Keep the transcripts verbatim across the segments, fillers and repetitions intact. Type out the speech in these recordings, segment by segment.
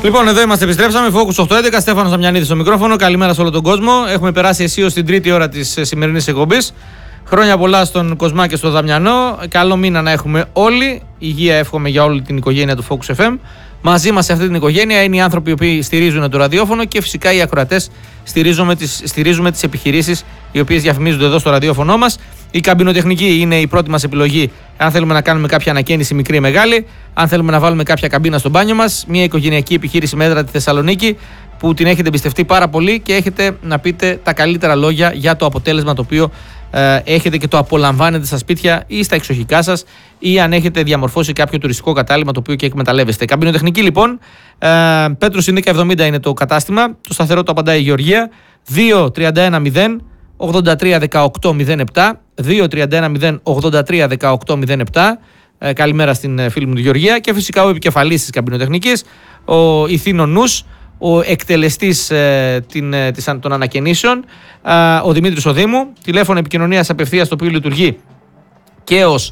Λοιπόν, εδώ είμαστε, επιστρέψαμε. Focus οκτώ έντεκα, Στέφανος Δαμιανίδης στο μικρόφωνο. Καλημέρα σε όλο τον κόσμο. Έχουμε περάσει αισίως στην τρίτη ώρα της σημερινής εκπομπής. Χρόνια πολλά στον Κοσμά και στο Δαμιανό. Καλό μήνα να έχουμε όλοι. Υγεία εύχομαι για όλη την οικογένεια του Focus εφ εμ. Μαζί μας σε αυτή την οικογένεια είναι οι άνθρωποι οι οποίοι στηρίζουν το ραδιόφωνο και φυσικά οι ακροατές στηρίζουμε τις, στηρίζουμε τις επιχειρήσεις οι οποίες διαφημίζονται εδώ στο ραδιόφωνο μας. Η καμπινοτεχνική είναι η πρώτη μας επιλογή αν θέλουμε να κάνουμε κάποια ανακαίνιση μικρή ή μεγάλη, αν θέλουμε να βάλουμε κάποια καμπίνα στο μπάνιο μας. Μια οικογενειακή επιχείρηση με έδρα τη Θεσσαλονίκη που την έχετε εμπιστευτεί πάρα πολύ και έχετε να πείτε τα καλύτερα λόγια για το αποτέλεσμα το οποίο ε, έχετε και το απολαμβάνετε στα σπίτια ή στα εξοχικά σας ή αν έχετε διαμορφώσει κάποιο τουριστικό κατάλημα το οποίο και εκμεταλλεύεστε. Καμπινοτεχνική λοιπόν, ε, Πέτρος Συνδίκα εβδομήντα είναι το κατάστημα, το σταθερό το απαντάει η Γεωργία, δύο τριάντα ένα μηδέν ογδόντα τρία δεκαοκτώ μηδέν επτά, δύο τριάντα ένα μηδέν ογδόντα τρία δεκαοκτώ μηδέν επτά. Ε, καλημέρα στην φίλη μου τη Γεωργία και φυσικά ο επικεφαλής της καμπινοτεχνικής, ο Ιθήνο Νους, ο εκτελεστής ε, την, ε, της, των ανακαινήσεων, ε, ο Δημήτρης Οδήμου, τηλέφωνο επικοινωνίας απευθείας το οποίο λειτουργεί και ως,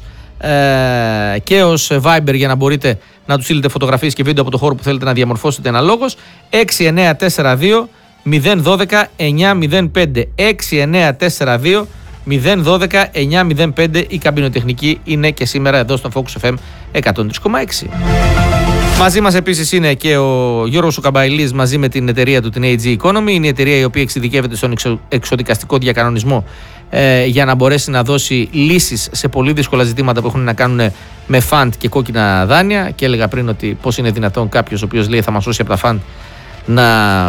ε, και ως Viber για να μπορείτε να του στείλετε φωτογραφίες και βίντεο από το χώρο που θέλετε να διαμορφώσετε αναλόγως. έξι εννιά τέσσερα δύο μηδέν ένα δύο εννιά μηδέν πέντε, έξι εννιά τέσσερα δύο μηδέν ένα δύο εννιά μηδέν πέντε. Η καμπινοτεχνική είναι και σήμερα εδώ στο Focus εφ εμ εκατόν τρία κόμμα έξι. Μαζί μας επίσης είναι και ο Γιώργος Καμπαϊλής μαζί με την εταιρεία του, την έι τζι Economy. Είναι η εταιρεία η οποία εξειδικεύεται στον εξο, εξοδικαστικό διακανονισμό ε, για να μπορέσει να δώσει λύσεις σε πολύ δύσκολα ζητήματα που έχουν να κάνουν με φαντ και κόκκινα δάνεια. Και έλεγα πριν ότι πώς είναι δυνατόν κάποιος ο οποίος λέει θα μας σώσει από τα φαντ να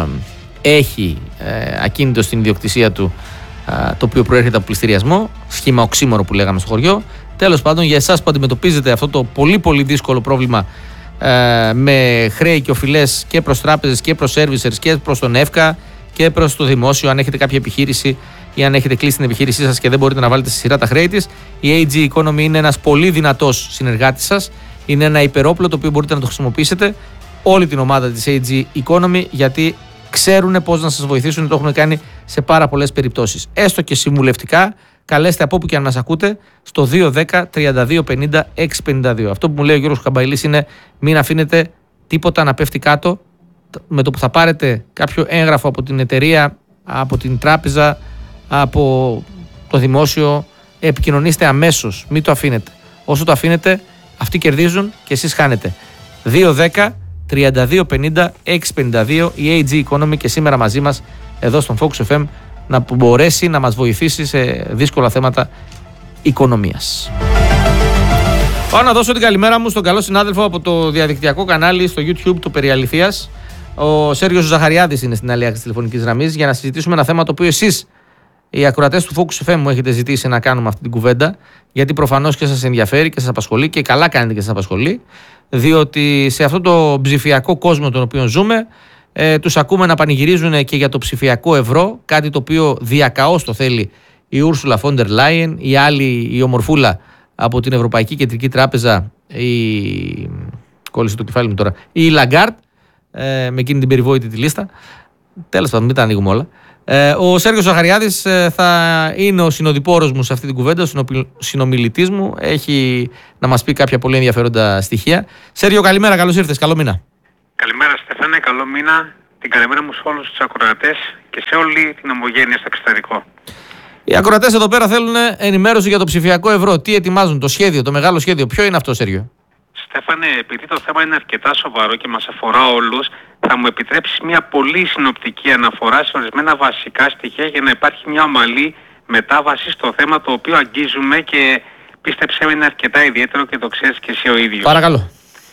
έχει ε, ακίνητο στην ιδιοκτησία του ε, το οποίο προέρχεται από πληστηριασμό. Σχήμα οξύμορο που λέγαμε στο χωριό. Τέλος πάντων, για εσάς που αντιμετωπίζετε αυτό το πολύ πολύ δύσκολο πρόβλημα Ε, με χρέη και οφειλές και προς τράπεζες και προς servicers και προς τον ΕΦΚΑ και προς το δημόσιο, αν έχετε κάποια επιχείρηση ή αν έχετε κλείσει την επιχείρησή σας και δεν μπορείτε να βάλετε στη σειρά τα χρέη της, η έι τζι Economy είναι ένας πολύ δυνατός συνεργάτης σας. Είναι ένα υπερόπλο το οποίο μπορείτε να το χρησιμοποιήσετε, όλη την ομάδα της έι τζι Economy, γιατί ξέρουν πώς να σας βοηθήσουν, το έχουν κάνει σε πάρα πολλές περιπτώσεις. Έστω και συμβουλευτικά, καλέστε από όπου και αν μας ακούτε στο δύο ένα μηδέν τριάντα δύο πενήντα έξι πενήντα δύο. Αυτό που μου λέει ο Γιώργος Καμπαϊλής είναι μην αφήνετε τίποτα να πέφτει κάτω. Με το που θα πάρετε κάποιο έγγραφο από την εταιρεία, από την τράπεζα, από το δημόσιο, επικοινωνήστε αμέσως. Μην το αφήνετε. Όσο το αφήνετε, αυτοί κερδίζουν και εσείς χάνετε. δύο ένα μηδέν τριάντα δύο πενήντα έξι πενήντα δύο, η έι τζι Economy και σήμερα μαζί μας εδώ στον Focus εφ εμ να μπορέσει να μας βοηθήσει σε δύσκολα θέματα οικονομίας. Πάω να δώσω την καλημέρα μου στον καλό συνάδελφο από το διαδικτυακό κανάλι στο YouTube του Περιαληθείας. Ο Σέργιος Ζαχαριάδης είναι στην άλλη άκρη της τηλεφωνικής γραμμής για να συζητήσουμε ένα θέμα το οποίο εσείς, οι ακροατές του Focus εφ εμ, μου έχετε ζητήσει να κάνουμε αυτή την κουβέντα, γιατί προφανώς και σας ενδιαφέρει και σας απασχολεί και καλά κάνετε και σας απασχολεί, διότι σε αυτό το ψηφιακό κόσμο τον οποίο ζούμε, Ε, τους ακούμε να πανηγυρίζουν και για το ψηφιακό ευρώ, κάτι το οποίο διακαώς το θέλει η Ursula von der Leyen, η άλλη, η ομορφούλα από την Ευρωπαϊκή Κεντρική Τράπεζα, η... κόλλησε το κεφάλι μου τώρα, η Lagarde, ε, με εκείνη την περιβόητη τη λίστα. Τέλος πάντων, μην τα ανοίγουμε όλα. Ε, ο Σέργιος Ζαχαριάδης ε, θα είναι ο συνοδοιπόρος μου σε αυτή την κουβέντα, ο συνομιλητής μου, έχει να μας πει κάποια πολύ ενδιαφέροντα στοιχεία. Σέργιο, καλημέρα, καλώς ήρθες, καλό μήνα. Καλημέρα Στέφανε, καλό μήνα. Την καλημέρα μου σε όλους τους ακροατές και σε όλη την ομογένεια στο εξωτερικό. Οι ακροατές εδώ πέρα θέλουν ενημέρωση για το ψηφιακό ευρώ. Τι ετοιμάζουν, το σχέδιο, το μεγάλο σχέδιο. Ποιο είναι αυτό, Σέργιο? Στέφανε, επειδή το θέμα είναι αρκετά σοβαρό και μας αφορά όλους, θα μου επιτρέψεις μια πολύ συνοπτική αναφορά σε ορισμένα βασικά στοιχεία για να υπάρχει μια ομαλή μετάβαση στο θέμα το οποίο αγγίζουμε και πίστεψέ με είναι αρκετά ιδιαίτερο και το ξέρεις και εσύ ο ίδιος. Παρακαλώ.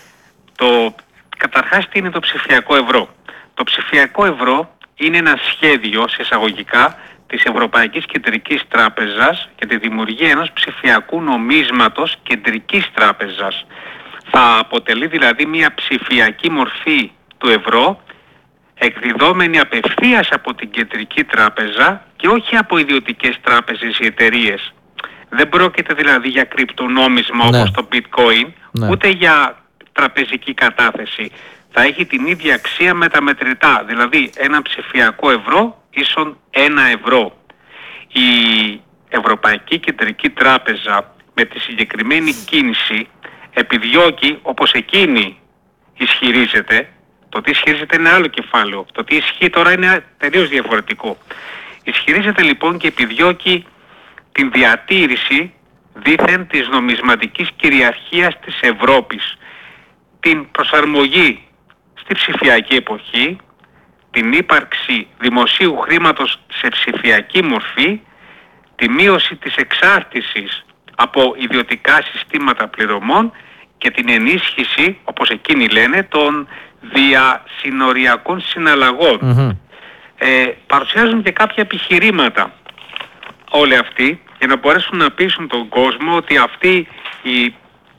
Το... Καταρχάς, τι είναι το ψηφιακό ευρώ? Το ψηφιακό ευρώ είναι ένα σχέδιο, σε εισαγωγικά, της Ευρωπαϊκής Κεντρικής Τράπεζας για τη δημιουργία ενός ψηφιακού νομίσματος κεντρικής τράπεζας. Θα αποτελεί δηλαδή μια ψηφιακή μορφή του ευρώ, εκδιδόμενη απευθείας από την Κεντρική Τράπεζα και όχι από ιδιωτικές τράπεζες ή εταιρείες. Δεν πρόκειται δηλαδή για κρυπτονόμισμα, ναι, όπως το bitcoin, ναι, ούτε για τραπεζική κατάθεση. Θα έχει την ίδια αξία με τα μετρητά, δηλαδή ένα ψηφιακό ευρώ ίσον ένα ευρώ. Η Ευρωπαϊκή Κεντρική Τράπεζα με τη συγκεκριμένη κίνηση επιδιώκει, όπως εκείνη ισχυρίζεται, Το τι ισχυρίζεται είναι άλλο κεφάλαιο. Το τι ισχύει τώρα είναι τελείως διαφορετικό. Ισχυρίζεται λοιπόν και επιδιώκει την διατήρηση δήθεν της νομισματικής κυριαρχίας της Ευρώπης, την προσαρμογή στη ψηφιακή εποχή, την ύπαρξη δημοσίου χρήματος σε ψηφιακή μορφή, τη μείωση της εξάρτησης από ιδιωτικά συστήματα πληρωμών και την ενίσχυση, όπως εκείνοι λένε, των διασυνοριακών συναλλαγών. Mm-hmm. Ε, παρουσιάζουν και κάποια επιχειρήματα όλοι αυτοί για να μπορέσουν να πείσουν τον κόσμο ότι αυτή η,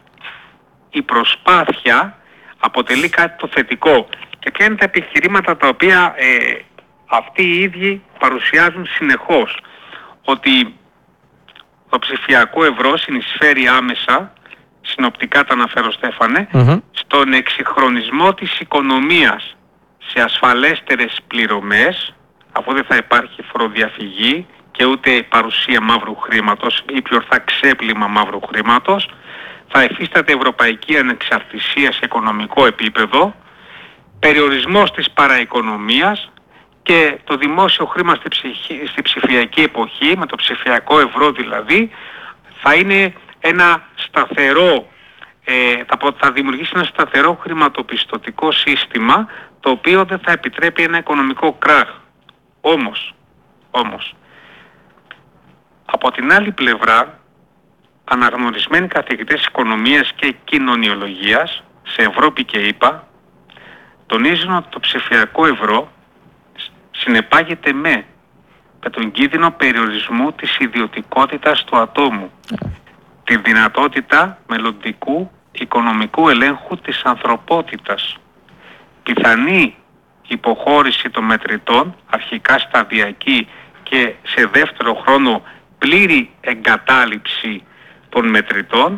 η προσπάθεια αποτελεί κάτι το θετικό. Και ποια είναι τα επιχειρήματα τα οποία ε, αυτοί οι ίδιοι παρουσιάζουν συνεχώς. Ότι το ψηφιακό ευρώ συνεισφέρει άμεσα, συνοπτικά τα αναφέρω Στέφανε, mm-hmm. στον εξυγχρονισμό της οικονομίας, σε ασφαλέστερες πληρωμές, αφού δεν θα υπάρχει φοροδιαφυγή και ούτε παρουσία μαύρου χρήματος ή πιο ορθά ξέπλυμα μαύρου χρήματος, θα εφίσταται ευρωπαϊκή ανεξαρτησία σε οικονομικό επίπεδο, περιορισμός της παραοικονομίας και το δημόσιο χρήμα στη, ψυχή, στη ψηφιακή εποχή, με το ψηφιακό ευρώ δηλαδή, θα είναι ένα σταθερό, ε, θα, θα δημιουργήσει ένα σταθερό χρηματοπιστωτικό σύστημα, το οποίο δεν θα επιτρέπει ένα οικονομικό κράχ. Όμως, όμως, από την άλλη πλευρά, αναγνωρισμένοι καθηγητές οικονομίας και κοινωνιολογίας σε Ευρώπη και ΗΠΑ τονίζουν ότι το ψηφιακό ευρώ συνεπάγεται με, με τον κίνδυνο περιορισμού της ιδιωτικότητας του ατόμου, τη δυνατότητα μελλοντικού οικονομικού ελέγχου της ανθρωπότητας, πιθανή υποχώρηση των μετρητών, αρχικά σταδιακή και σε δεύτερο χρόνο πλήρη εγκατάλειψη των μετρητών,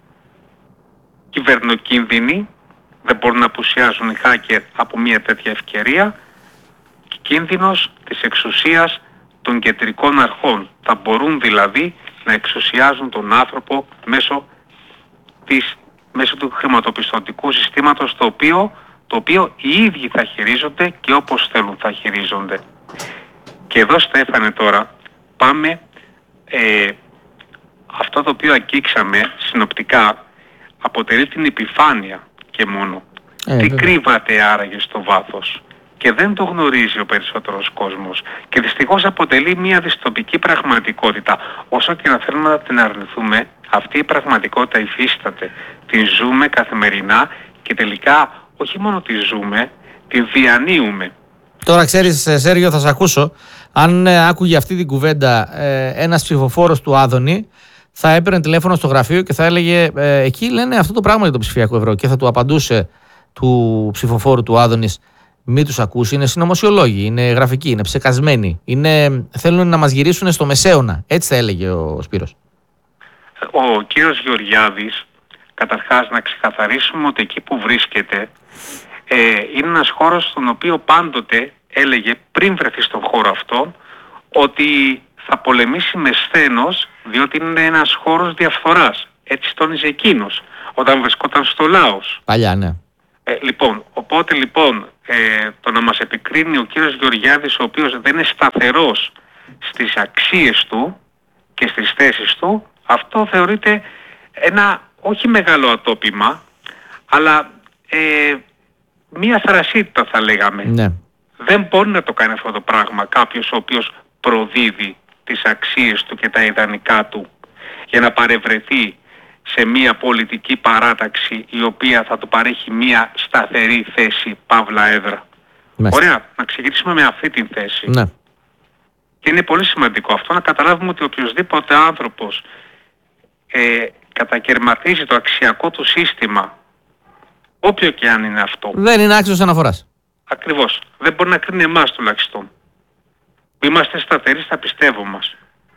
κυβερνοκίνδυνοι, δεν μπορούν να απουσιάζουν οι hacker από μια τέτοια ευκαιρία, και κίνδυνος της εξουσίας των κεντρικών αρχών. Θα μπορούν δηλαδή να εξουσιάζουν τον άνθρωπο μέσω, της, μέσω του χρηματοπιστωτικού συστήματος, το οποίο, το οποίο οι ίδιοι θα χειρίζονται και όπως θέλουν θα χειρίζονται. Και εδώ, Στέφανε, τώρα πάμε, ε, αυτό το οποίο αγγίξαμε συνοπτικά αποτελεί την επιφάνεια και μόνο. Ε, Τι βέβαια. κρύβεται άραγε στο βάθος? Και δεν το γνωρίζει ο περισσότερος κόσμος. Και δυστυχώς αποτελεί μια δυστοπική πραγματικότητα. Όσο και να θέλουμε να την αρνηθούμε, αυτή η πραγματικότητα υφίσταται. Την ζούμε καθημερινά και τελικά όχι μόνο τη ζούμε, τη διανύουμε. Τώρα ξέρεις, Σέργιο, θα σε ακούσω. Αν ε, άκουγε αυτή την κουβέντα ε, ένας ψηφοφόρος του Άδωνη, θα έπαιρνε τηλέφωνο στο γραφείο και θα έλεγε ε, εκεί λένε αυτό το πράγμα για το ψηφιακό ευρώ, και θα του απαντούσε του ψηφοφόρου του Άδωνης, μην τους ακούσει, είναι συνωμοσιολόγοι, είναι γραφικοί, είναι ψεκασμένοι, είναι, θέλουν να μας γυρίσουν στο μεσαίωνα. Έτσι θα έλεγε ο Σπύρος. Ο κύριος Γεωργιάδης, καταρχάς να ξεκαθαρίσουμε ότι εκεί που βρίσκεται ε, είναι ένας χώρος στον οποίο πάντοτε έλεγε πριν βρεθεί στον χώρο αυτό ότι θα πολεμήσει με σθένος, διότι είναι ένας χώρος διαφθοράς. Έτσι τόνιζε εκείνος όταν βρισκόταν στο Λάος. Παλιά, ναι. Ε, λοιπόν, οπότε λοιπόν ε, το να μας επικρίνει ο κύριος Γεωργιάδης, ο οποίος δεν είναι σταθερός στις αξίες του και στις θέσεις του, αυτό θεωρείται ένα όχι μεγάλο ατόπιμα, αλλά ε, μία θρασίτητα θα λέγαμε. Ναι. Δεν μπορεί να το κάνει αυτό το πράγμα κάποιος ο οποίος προδίδει τις αξίες του και τα ιδανικά του για να παρευρεθεί σε μια πολιτική παράταξη η οποία θα του παρέχει μια σταθερή θέση, παύλα έδρα. Μες. Ωραία, να ξεκινήσουμε με αυτή την θέση. Ναι. Και είναι πολύ σημαντικό αυτό να καταλάβουμε ότι οποιοσδήποτε άνθρωπος ε, κατακαιρματίζει το αξιακό του σύστημα, όποιο και αν είναι αυτό, δεν είναι άξιος αναφοράς. Ακριβώς. Δεν μπορεί να κρίνει εμάς τουλάχιστον. Είμαστε σταθεροί στα πιστεύω μας.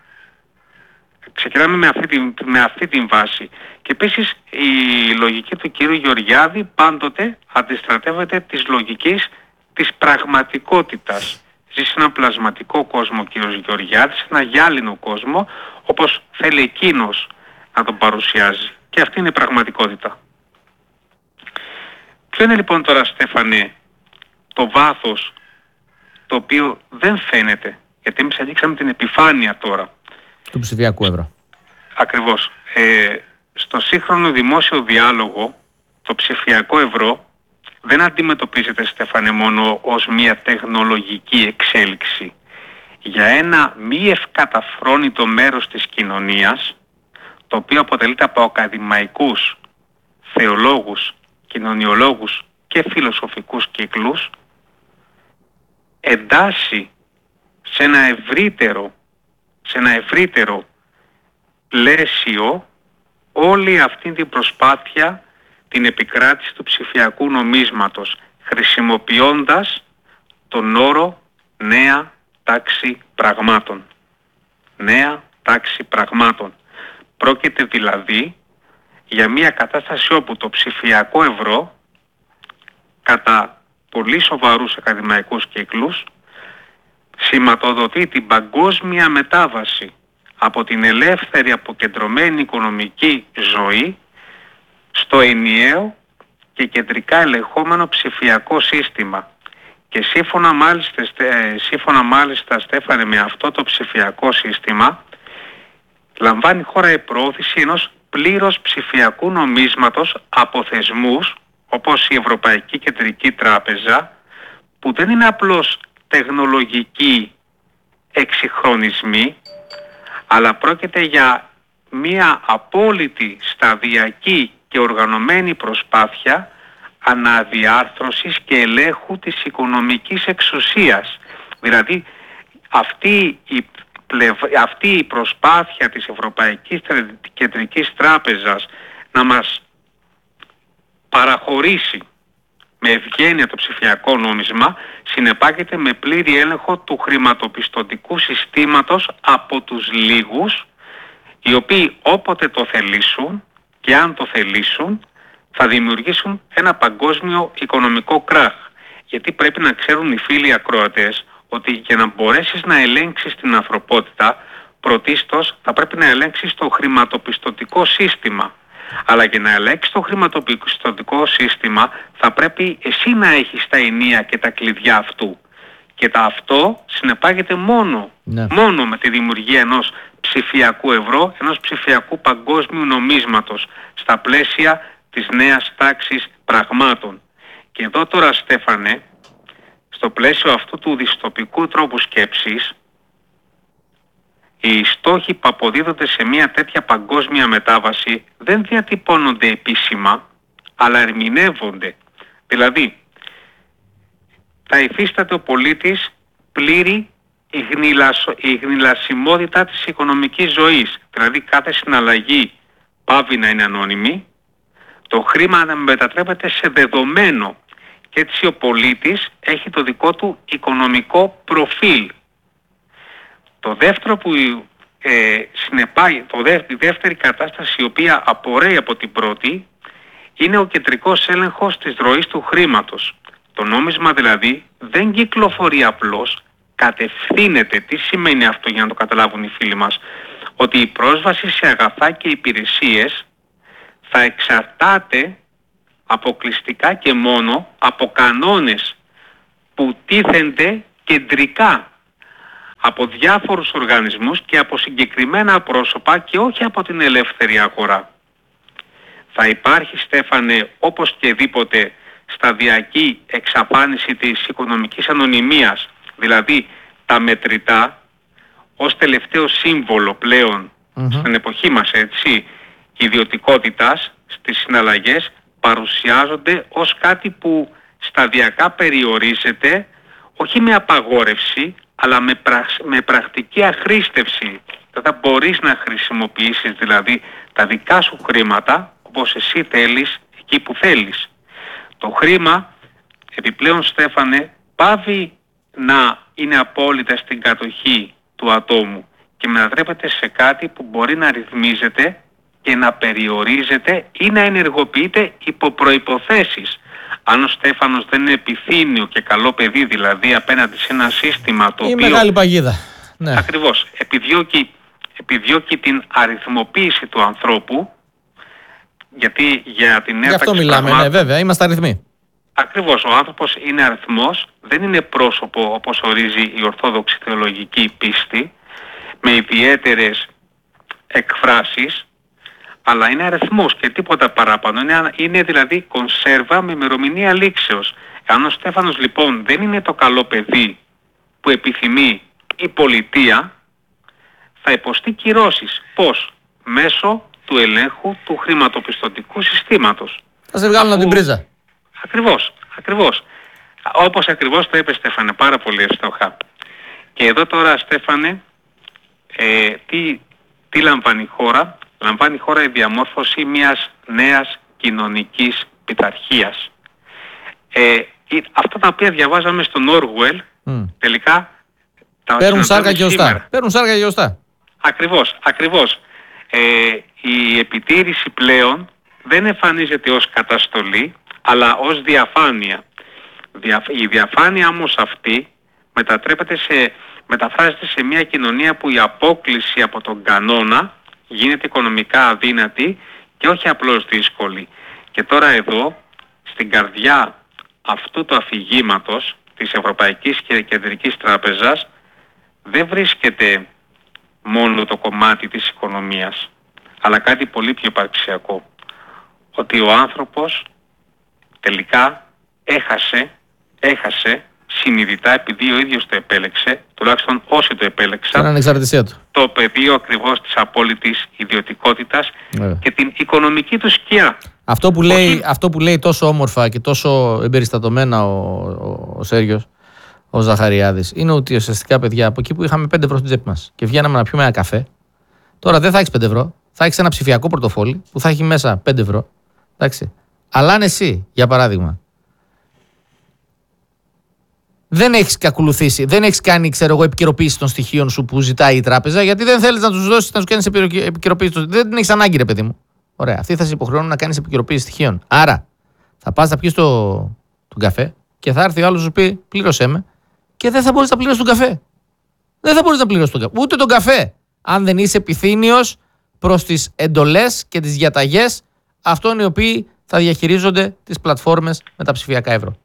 Ξεκινάμε με αυτή, την, με αυτή την βάση. Και επίσης η λογική του κύριου Γεωργιάδη πάντοτε αντιστρατεύεται της λογικής της πραγματικότητας. Ζει σε έναν πλασματικό κόσμο ο κύριος Γεωργιάδης, σε ένα γυάλινο κόσμο, όπως θέλει εκείνος να τον παρουσιάζει. Και αυτή είναι η πραγματικότητα. Ποιο είναι λοιπόν τώρα, Στέφανε, το βάθος το οποίο δεν φαίνεται, γιατί εμείς ανοίξαμε την επιφάνεια τώρα του ψηφιακού ευρώ. Ακριβώς. Ε, στο σύγχρονο δημόσιο διάλογο το ψηφιακό ευρώ δεν αντιμετωπίζεται, Στέφανε, μόνο ως μια τεχνολογική εξέλιξη για ένα μη ευκαταφρόνητο μέρος της κοινωνίας, το οποίο αποτελείται από ακαδημαϊκούς, θεολόγους, κοινωνιολόγους και φιλοσοφικούς κύκλους, εντάσσει σε ένα ευρύτερο, σε ένα ευρύτερο πλαίσιο όλη αυτή την προσπάθεια, την επικράτηση του ψηφιακού νομίσματος, χρησιμοποιώντας τον όρο νέα τάξη πραγμάτων. Νέα τάξη πραγμάτων. Πρόκειται δηλαδή για μια κατάσταση όπου το ψηφιακό ευρώ, κατά πολύ σοβαρούς ακαδημαϊκούς κύκλους, σηματοδοτεί την παγκόσμια μετάβαση από την ελεύθερη αποκεντρωμένη οικονομική ζωή στο ενιαίο και κεντρικά ελεγχόμενο ψηφιακό σύστημα. Και σύμφωνα μάλιστα, σύμφωνα μάλιστα Στέφανε, με αυτό το ψηφιακό σύστημα λαμβάνει η χώρα η προώθηση ενός πλήρως ψηφιακού νομίσματος από θεσμούς όπως η Ευρωπαϊκή Κεντρική Τράπεζα, που δεν είναι απλώς τεχνολογικοί εξυγχρονισμοί, αλλά πρόκειται για μία απόλυτη, σταδιακή και οργανωμένη προσπάθεια αναδιάρθρωσης και ελέγχου της οικονομικής εξουσίας. Δηλαδή αυτή η, πλευ... αυτή η προσπάθεια της Ευρωπαϊκής Κεντρικής Τράπεζας να μας παραχωρήσει με ευγένεια το ψηφιακό νόμισμα συνεπάγεται με πλήρη έλεγχο του χρηματοπιστωτικού συστήματος από τους λίγους, οι οποίοι όποτε το θελήσουν και αν το θελήσουν θα δημιουργήσουν ένα παγκόσμιο οικονομικό κράχ. Γιατί πρέπει να ξέρουν οι φίλοι ακροατές ότι για να μπορέσεις να ελέγξεις την ανθρωπότητα, πρωτίστως θα πρέπει να ελέγξεις το χρηματοπιστωτικό σύστημα. Αλλά για να ελέγξεις το χρηματοπιστωτικό σύστημα θα πρέπει εσύ να έχεις τα ενία και τα κλειδιά αυτού. Και τα αυτό συνεπάγεται μόνο, ναι. μόνο με τη δημιουργία ενός ψηφιακού ευρώ, ενός ψηφιακού παγκόσμιου νομίσματος στα πλαίσια της νέας τάξης πραγμάτων. Και εδώ τώρα, Στέφανε, στο πλαίσιο αυτού του δυστοπικού τρόπου σκέψης, οι στόχοι που αποδίδονται σε μια τέτοια παγκόσμια μετάβαση δεν διατυπώνονται επίσημα, αλλά ερμηνεύονται. Δηλαδή, θα υφίσταται ο πολίτης πλήρη η χνηλασιμότητα της οικονομικής ζωής. Δηλαδή κάθε συναλλαγή πάβει να είναι ανώνυμη, το χρήμα να μετατρέπεται σε δεδομένο και έτσι ο πολίτης έχει το δικό του οικονομικό προφίλ. Το δεύτερο που ε, συνεπάγει, το δε, η δεύτερη κατάσταση η οποία απορρέει από την πρώτη είναι ο κεντρικός έλεγχος της ροής του χρήματος. Το νόμισμα δηλαδή δεν κυκλοφορεί απλώς, κατευθύνεται. Τι σημαίνει αυτό για να το καταλάβουν οι φίλοι μας? Ότι η πρόσβαση σε αγαθά και υπηρεσίες θα εξαρτάται αποκλειστικά και μόνο από κανόνες που τίθενται κεντρικά από διάφορους οργανισμούς και από συγκεκριμένα πρόσωπα και όχι από την ελεύθερη αγορά. Θα υπάρχει, Στέφανε, όπως και δίποτε σταδιακή εξαφάνιση της οικονομικής ανωνυμίας, δηλαδή τα μετρητά ως τελευταίο σύμβολο πλέον mm-hmm. στην εποχή μας, έτσι, ιδιωτικότητας στις συναλλαγές παρουσιάζονται ως κάτι που σταδιακά περιορίζεται όχι με απαγόρευση αλλά με, πραξ, με πρακτική αχρήστευση. Δεν θα μπορείς να χρησιμοποιήσεις δηλαδή τα δικά σου χρήματα όπως εσύ θέλεις εκεί που θέλεις. Το χρήμα επιπλέον, Στέφανε, πάβει να είναι απόλυτα στην κατοχή του ατόμου και μετατρέπεται σε κάτι που μπορεί να ρυθμίζεται και να περιορίζεται ή να ενεργοποιείται υπό προϋποθέσεις. Αν ο Στέφανος δεν είναι επιθύμιο και καλό παιδί, δηλαδή απέναντι σε ένα σύστημα το η οποίο... Η μεγάλη παγίδα. Ναι. Ακριβώς. Επιδιώκει, επιδιώκει την αριθμοποίηση του ανθρώπου, γιατί για την ένταξη... Γι' αυτό μιλάμε, πραγμάτων, ναι, βέβαια, είμαστε αριθμοί. Ακριβώς, ο άνθρωπος είναι αριθμός, δεν είναι πρόσωπο όπως ορίζει η ορθόδοξη θεολογική πίστη, με ιδιαίτερες εκφράσεις, αλλά είναι αριθμός και τίποτα παράπανο. Είναι, είναι δηλαδή κονσέρβα με ημερομηνία λήξεως. Αν ο Στέφανος λοιπόν δεν είναι το καλό παιδί που επιθυμεί η πολιτεία, θα υποστεί κυρώσεις. Πώς? Μέσω του ελέγχου του χρηματοπιστωτικού συστήματος. Θα σε βγάλουν από την πρίζα. Ακριβώς, ακριβώς. Όπως ακριβώς το είπε, Στέφανε, πάρα πολύ εύστοχα. Και εδώ τώρα, Στέφανε, ε, τι, τι λαμβάνει η χώρα? Λαμβάνει η χώρα η διαμόρφωση μιας νέας κοινωνικής πειθαρχίας. Ε, αυτά τα οποία διαβάζαμε στον Orwell, mm. τελικά τα παίρνουν σάρκα και οστά. Παίρνουν σάρκα και οστά. Ακριβώς, ακριβώς. Ε, η επιτήρηση πλέον δεν εμφανίζεται ως καταστολή, αλλά ως διαφάνεια. Η διαφάνεια όμως αυτή μετατρέπεται σε, μεταφράζεται σε μια κοινωνία που η απόκλιση από τον κανόνα γίνεται οικονομικά αδύνατη και όχι απλώς δύσκολη. Και τώρα εδώ, στην καρδιά αυτού του αφηγήματος της Ευρωπαϊκής και Κεντρικής Τράπεζας, δεν βρίσκεται μόνο το κομμάτι της οικονομίας, αλλά κάτι πολύ πιο υπαρξιακό. Ότι ο άνθρωπος τελικά έχασε, έχασε συνειδητά, επειδή ο ίδιος το επέλεξε, τουλάχιστον όσοι το επέλεξαν, ανεξαρτησία του, το πεδίο ακριβώς της απόλυτης ιδιωτικότητας yeah. και την οικονομική του σκιά. Αυτό που, λέει, Όχι... αυτό που λέει τόσο όμορφα και τόσο εμπεριστατωμένα ο, ο, ο Σέργιος, ο Ζαχαριάδης, είναι ότι ουσιαστικά, παιδιά, από εκεί που είχαμε πέντε ευρώ στην τσέπη μας και βγαίναμε να πιούμε ένα καφέ, τώρα δεν θα έχεις πέντε ευρώ, θα έχεις ένα ψηφιακό πορτοφόλι που θα έχει μέσα πέντε ευρώ. Εντάξει. Αλλά αν εσύ, για παράδειγμα, δεν έχεις ακολουθήσει, δεν έχεις κάνει, ξέρω εγώ, επικαιροποίηση των στοιχείων σου που ζητάει η τράπεζα, γιατί δεν θέλεις να τους δώσεις, να τους κάνεις επικαιροποίηση. Δεν την έχεις ανάγκη, ρε παιδί μου. Ωραία. Αυτοί θα σε υποχρεώνουν να κάνεις επικαιροποίηση στοιχείων. Άρα, θα πας, θα πιεις το, τον καφέ και θα έρθει ο άλλος σου πει: πλήρωσέ με, και δεν θα μπορείς να πληρώσεις τον καφέ. Δεν θα μπορείς να πληρώσεις τον καφέ. Ούτε τον καφέ. Αν δεν είσαι επιθύνιος προς τις εντολές και τις διαταγές αυτών οι οποίοι θα διαχειρίζονται τις πλατφόρμες με τα ψηφιακά ευρώ.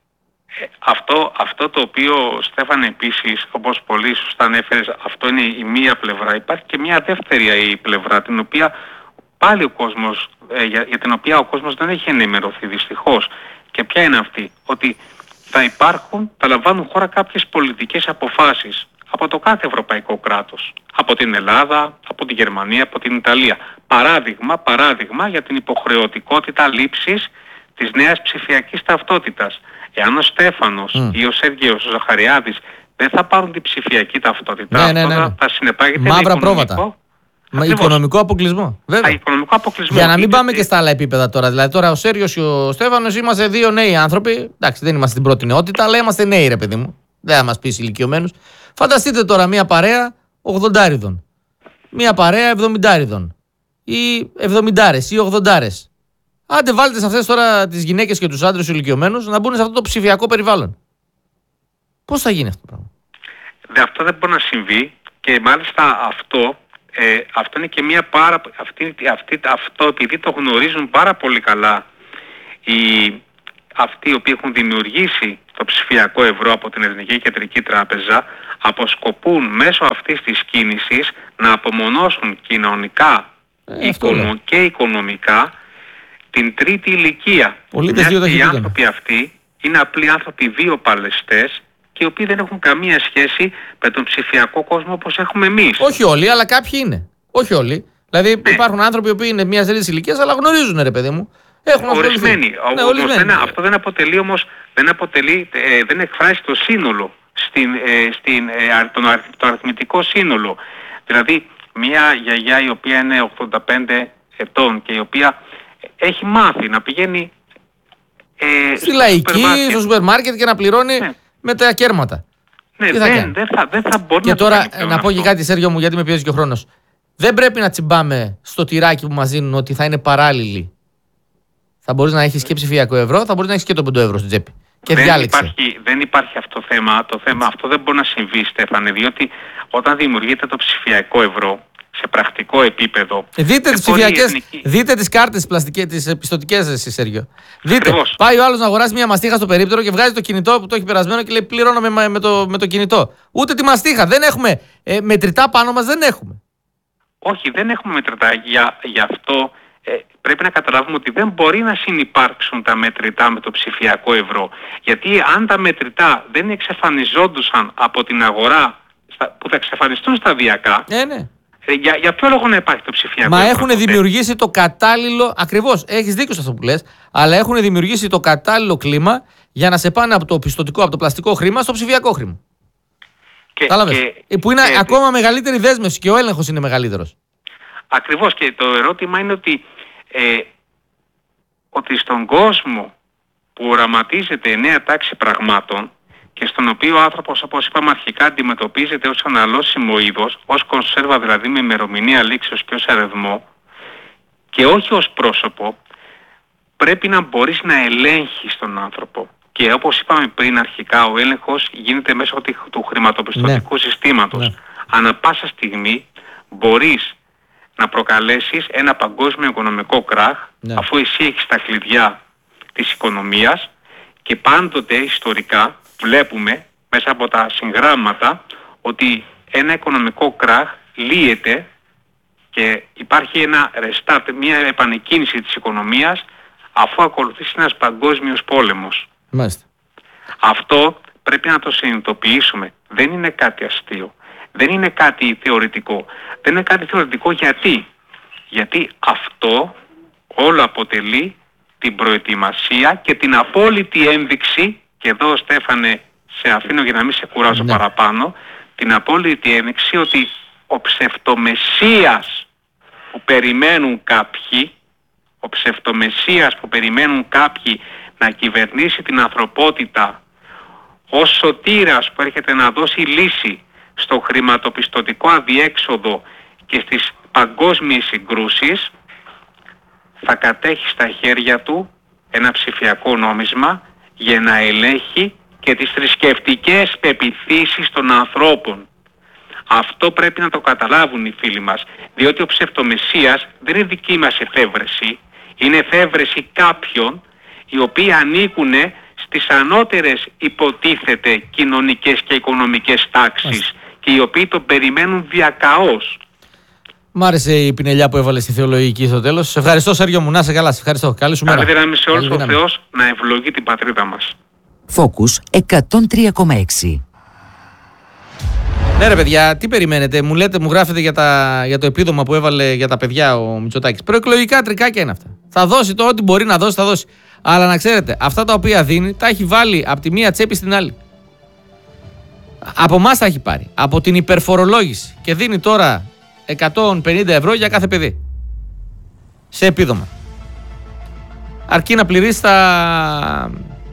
Αυτό, αυτό το οποίο, Στέφανε, επίσης, όπως πολύ σωστά ανέφερες, αυτό είναι η μία πλευρά. Υπάρχει και μια δεύτερη πλευρά, την οποία πάλι ο κόσμος, ε, για, για την οποία ο κόσμος δεν έχει ενημερωθεί δυστυχώς. Και ποια είναι αυτή? Ότι θα υπάρχουν, θα λαμβάνουν χώρα κάποιες πολιτικές αποφάσεις από το κάθε ευρωπαϊκό κράτος. Από την Ελλάδα, από τη Γερμανία, από την Ιταλία. Παράδειγμα, παράδειγμα για την υποχρεωτικότητα λήψης της νέας ψηφιακής ταυτότητας. Εάν ο Στέφανος mm. ή ο Σέργιος, ο Ζαχαριάδης δεν θα πάρουν την ψηφιακή ταυτότητα, ναι, ναι, ναι, ναι. αυτό θα συνεπάγεται μαύρα οικονομικό, πρόβατα. Μα οικονομικό αποκλεισμό. Βέβαια. Α, οικονομικό αποκλεισμό. Για να μην πάμε και στα άλλα επίπεδα τώρα. Δηλαδή, τώρα ο Σέργιος και ο Στέφανος είμαστε δύο νέοι άνθρωποι. Εντάξει, δεν είμαστε στην πρώτη νεότητα, αλλά είμαστε νέοι, ρε παιδί μου. Δεν θα μας πεις ηλικιωμένους. Φανταστείτε τώρα μια παρέα ογδοντάριδων. Μια παρέα εβδομηντάριδων. Ή εβδομηντάρες ή ογδοντάρες. Άντε βάλτε σε αυτές τώρα τις γυναίκες και τους άντρες ηλικιωμένους να μπουν σε αυτό το ψηφιακό περιβάλλον. Πώς θα γίνει αυτό το πράγμα? Δε, αυτό δεν μπορεί να συμβεί και μάλιστα αυτό, ε, αυτό είναι και μια πάρα... Αυτή, αυτή, αυτό επειδή το γνωρίζουν πάρα πολύ καλά οι, αυτοί οι οποίοι έχουν δημιουργήσει το ψηφιακό ευρώ από την Εθνική Κεντρική Τράπεζα, αποσκοπούν μέσω αυτής της κίνησης να απομονώσουν κοινωνικά ε, οικονο, και οικονομικά την τρίτη ηλικία. Μιας οι άνθρωποι αυτοί είναι απλοί άνθρωποι βιοπαλαιστές και οι οποίοι δεν έχουν καμία σχέση με τον ψηφιακό κόσμο όπως έχουμε εμείς. Όχι όλοι, αλλά κάποιοι είναι. Όχι όλοι. Δηλαδή ναι. Υπάρχουν άνθρωποι που είναι μιας τρίτης ηλικίας, αλλά γνωρίζουν, ρε παιδί μου. Έχουν ορισμένοι. Ναι, ορισμένοι. Αυτό δεν αποτελεί όμως, δεν, αποτελεί, ε, δεν εκφράζει το σύνολο, στην, ε, στην, ε, τον, το αριθμητικό σύνολο. Δηλαδή μια γιαγιά η οποία είναι ογδόντα πέντε ετών και η οποία έχει μάθει να πηγαίνει ε, στη λαϊκή, στο σούπερ μάρκετ και να πληρώνει ναι. με τα κέρματα. Ναι, δεν, δεν, θα, δεν θα μπορεί και να τώρα το να πω και κάτι, Σέργιο μου, γιατί με πιέζει και ο χρόνος. Δεν πρέπει να τσιμπάμε στο τυράκι που μας δίνουν ότι θα είναι παράλληλοι. Θα μπορείς να έχεις και ψηφιακό ευρώ, θα μπορείς να έχεις και το πέντε ευρώ στην τσέπη. Και δεν, υπάρχει, δεν υπάρχει αυτό το θέμα. Το θέμα αυτό δεν μπορεί να συμβεί, Στέφανε, διότι όταν δημιουργείται το ψηφιακό ευρώ, σε πρακτικό επίπεδο. Δείτε τις ψηφιακές, εθνική... δείτε τις κάρτες πλαστικές, τις πιστωτικές, εσύ Σέργιο. Δείτε, ακριβώς. Πάει ο άλλος να αγοράσει μια μαστίχα στο περίπτερο και βγάζει το κινητό που το έχει περασμένο και λέει πληρώνω με, με, το, με το κινητό. Ούτε τη μαστίχα, δεν έχουμε ε, μετρητά πάνω μας, δεν έχουμε. Όχι, δεν έχουμε μετρητά, για, για αυτό ε, πρέπει να καταλάβουμε ότι δεν μπορεί να συνυπάρξουν τα μετρητά με το ψηφιακό ευρώ. Γιατί αν τα μετρητά δεν εξαφανιζόντουσαν από την αγορά, στα, που θα εξαφανιστούν σταδιακά, ε, ναι. ε, για, για ποιο λόγο να υπάρχει το ψηφιακό Μα ευρώ? Μα έχουν δημιουργήσει το κατάλληλο, ακριβώς, έχεις δίκιο σε αυτό που λες, αλλά έχουν δημιουργήσει το κατάλληλο κλίμα για να σε πάνε από το πιστωτικό, από το πλαστικό χρήμα στο ψηφιακό χρήμα. Και, και, που είναι και, ακόμα μεγαλύτερη δέσμευση και ο έλεγχος είναι μεγαλύτερος. Ακριβώς, και το ερώτημα είναι ότι, ε, ότι στον κόσμο που οραματίζεται νέα τάξη πραγμάτων και στον οποίο ο άνθρωπος, όπως είπαμε αρχικά, αντιμετωπίζεται ως αναλώσιμο είδος, ως κονσέρβα δηλαδή με ημερομηνία λήξεως και ως αριθμό και όχι ως πρόσωπο, πρέπει να μπορείς να ελέγχεις τον άνθρωπο. Και όπως είπαμε πριν αρχικά, ο έλεγχος γίνεται μέσω του χρηματοπιστωτικού ναι. συστήματος. Ναι. Ανά πάσα στιγμή μπορείς να προκαλέσεις ένα παγκόσμιο οικονομικό κράχ, ναι. αφού εσύ έχεις τα κλειδιά της οικονομίας, και πάντοτε ιστορικά βλέπουμε μέσα από τα συγγράμματα ότι ένα οικονομικό κράχ λύεται και υπάρχει ένα restart, μια επανεκκίνηση της οικονομίας, αφού ακολουθήσει ένας παγκόσμιος πόλεμος. Μάλιστα. Αυτό πρέπει να το συνειδητοποιήσουμε. Δεν είναι κάτι αστείο. Δεν είναι κάτι θεωρητικό. Δεν είναι κάτι θεωρητικό γιατί. Γιατί αυτό όλο αποτελεί την προετοιμασία και την απόλυτη ένδειξη, και εδώ Στέφανε σε αφήνω για να μην σε κουράζω ναι. παραπάνω, την απόλυτη ένδειξη ότι ο ψευτομεσσίας που περιμένουν κάποιοι, ο ψευτομεσσίας που περιμένουν κάποιοι να κυβερνήσει την ανθρωπότητα ως σωτήρας που έρχεται να δώσει λύση στο χρηματοπιστωτικό αδιέξοδο και στις παγκόσμιες συγκρούσεις, θα κατέχει στα χέρια του ένα ψηφιακό νόμισμα για να ελέγχει και τις θρησκευτικές πεποιθήσεις των ανθρώπων. Αυτό πρέπει να το καταλάβουν οι φίλοι μας, διότι ο ψευτομεσσίας δεν είναι δική μας εφεύρεση, είναι εφεύρεση κάποιων οι οποίοι ανήκουν στις ανώτερες υποτίθεται κοινωνικές και οικονομικές τάξεις και οι οποίοι τον περιμένουν διακαώς. Μ' άρεσε η πινελιά που έβαλε στη θεολογική στο τέλος. Σε ευχαριστώ Σέργιο μου, να σε καλά, σε ευχαριστώ. Καλή σου μέρα. Καλή δύναμη σε όλους, ο Θεός να ευλογεί την πατρίδα μας. Focus εκατόν τρία κόμμα έξι. Ναι ρε παιδιά, τι περιμένετε, μου λέτε, μου γράφετε για, τα, για το επίδομα που έβαλε για τα παιδιά ο Μητσοτάκης. Προεκλογικά τρικάκια είναι αυτά. Θα δώσει το ό,τι μπορεί να δώσει, θα δώσει. Αλλά να ξέρετε, αυτά τα οποία δίνει τα έχει βάλει από τη μία τσέπη στην άλλη. Από εμάς τα έχει πάρει. Από την υπερφορολόγηση. Και δίνει τώρα εκατόν πενήντα ευρώ για κάθε παιδί. Σε επίδομα. Αρκεί να πληρήσει τα...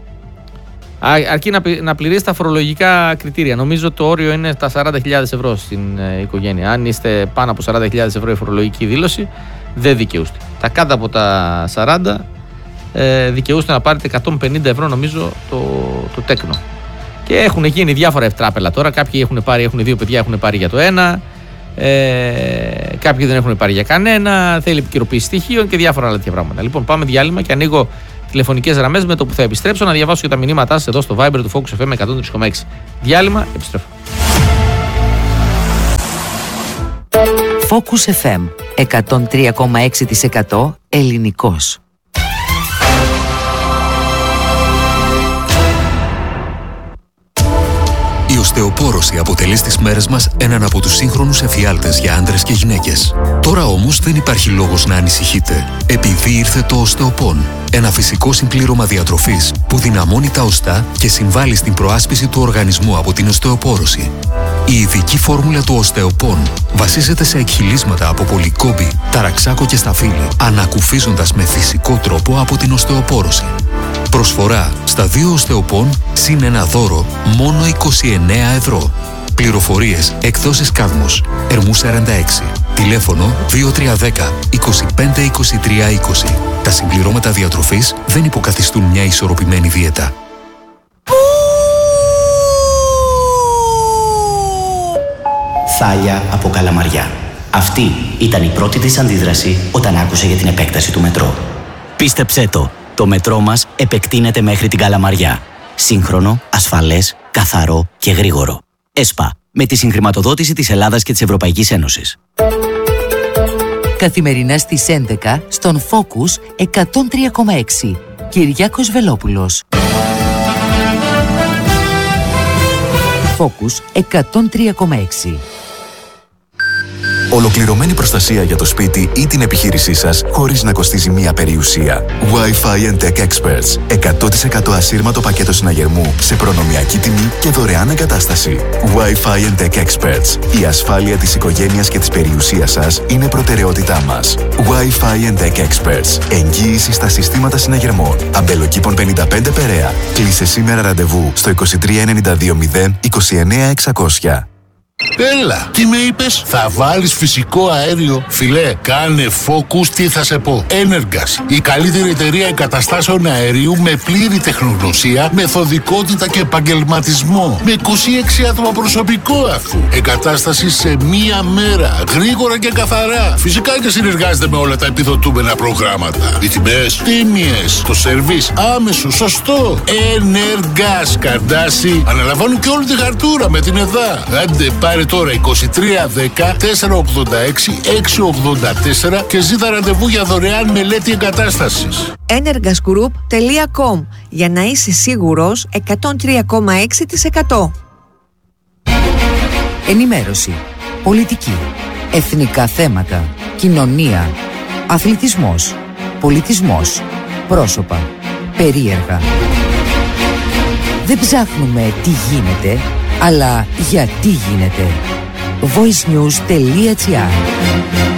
Αρκεί να πληρήσει τα φορολογικά κριτήρια. Νομίζω το όριο είναι τα σαράντα χιλιάδες ευρώ στην ε, οικογένεια. Αν είστε πάνω από σαράντα χιλιάδες ευρώ η φορολογική δήλωση, δεν δικαιούστε. Τα κάτω από τα σαράντα ε, δικαιούστε να πάρετε εκατόν πενήντα ευρώ, νομίζω, το, το τέκνο. Και έχουν γίνει διάφορα ευτράπελα τώρα. Κάποιοι έχουν πάρει, έχουν δύο παιδιά, έχουν πάρει για το ένα. Ε, κάποιοι δεν έχουν πάρει για κανένα. Θέλει επικαιροποίηση στοιχείων και διάφορα άλλα τέτοια πράγματα. Λοιπόν, πάμε διάλειμμα και ανοίγω τηλεφωνικές γραμμές με το που θα επιστρέψω να διαβάσω και τα μηνύματά σας εδώ στο Viber του Focus εφ εμ εκατόν τρία κόμμα έξι. Διάλειμμα, επιστρέφω. Focus εφ εμ εκατόν τρία κόμμα έξι τοις εκατό ελληνικός. Η οστεοπόρωση αποτελεί στις μέρες μας έναν από τους σύγχρονους εφιάλτες για άντρες και γυναίκες. Τώρα όμως δεν υπάρχει λόγος να ανησυχείτε, επειδή ήρθε το Οστεοπόν, ένα φυσικό συμπλήρωμα διατροφής που δυναμώνει τα οστά και συμβάλλει στην προάσπιση του οργανισμού από την οστεοπόρωση. Η ειδική φόρμουλα του Οστεοπόν βασίζεται σε εκχυλίσματα από πολυκόμπη, ταραξάκο και σταφύλι, ανακουφίζοντας με φυσικό τρόπο από την οστεοπόρωση. Προσφορά στα δύο Οστεοπόν συν ένα δώρο μόνο είκοσι εννέα ευρώ. Πληροφορίες εκδόσεις Κάδμος, Ερμού σαράντα έξι. Τηλέφωνο δύο τρία ένα μηδέν είκοσι πέντε είκοσι τρία είκοσι. Τα συμπληρώματα διατροφής δεν υποκαθιστούν μια ισορροπημένη δίαιτα. Θάλια από καλαμαριά. Αυτή ήταν η πρώτη της αντίδραση όταν άκουσε για την επέκταση του μετρό. Πίστεψέ το, το μετρό μας επεκτείνεται μέχρι την Καλαμαριά. Σύγχρονο, ασφαλές, καθαρό και γρήγορο. ΕΣΠΑ, με τη συγχρηματοδότηση της Ελλάδας και της Ευρωπαϊκής Ένωσης. Καθημερινά στις έντεκα στον Focus εκατόν τρία κόμμα έξι. Κυριάκος Βελόπουλος. Focus εκατόν τρία κόμμα έξι. Ολοκληρωμένη προστασία για το σπίτι ή την επιχείρησή σας χωρίς να κοστίζει μία περιουσία. Wi-Fi and Tech Experts. εκατό τοις εκατό ασύρματο πακέτο συναγερμού σε προνομιακή τιμή και δωρεάν εγκατάσταση. Wi-Fi and Tech Experts. Η ασφάλεια της οικογένειας και της περιουσίας σας είναι προτεραιότητά μας. Wi-Fi and Tech Experts. Εγγύηση στα συστήματα συναγερμών. Αμπελοκήπων πενήντα πέντε Περαία. Κλείσε σήμερα ραντεβού στο είκοσι τρία ενενήντα δύο μηδέν είκοσι εννέα εξακόσια. Έλα, τι με είπες? Θα βάλεις φυσικό αέριο? Φιλέ, κάνε Focus, τι θα σε πω. Energas, η καλύτερη εταιρεία εγκαταστάσεων αερίου με πλήρη τεχνογνωσία, μεθοδικότητα και επαγγελματισμό. Με είκοσι έξι άτομα προσωπικό αφού. Εγκατάσταση σε μία μέρα, γρήγορα και καθαρά. Φυσικά και συνεργάζεται με όλα τα επιδοτούμενα προγράμματα. Οι τιμές τίμιες, το σερβίς άμεσο, σωστό. Energas, Καρντάσι, αναλαμβάνουν και όλη τη χαρτούρα με την ΕΔΑ. Άντε, πάρε τώρα είκοσι τρία δέκα τετρακόσια ογδόντα έξι εξακόσια ογδόντα τέσσερα και ζήτα ραντεβού για δωρεάν μελέτη εγκατάστασης. energas group τελεία com για να είσαι σίγουρος εκατόν τρία κόμμα έξι τοις εκατό. Ενημέρωση, πολιτική, εθνικά θέματα, κοινωνία, αθλητισμός, πολιτισμός, πρόσωπα, περίεργα. Δεν ψάχνουμε τι γίνεται, αλλά γιατί γίνεται. voice news τελεία gr